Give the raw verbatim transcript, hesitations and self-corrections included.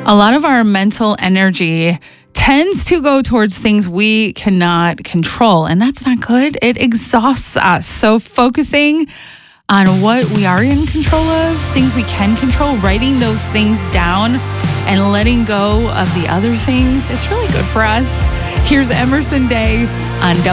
A lot of our mental energy tends to go towards things we cannot control, and that's not good. It exhausts us. So focusing on what we are in control of, things we can control, writing those things down and letting go of the other things, it's really good for us. Here's Emerson Day on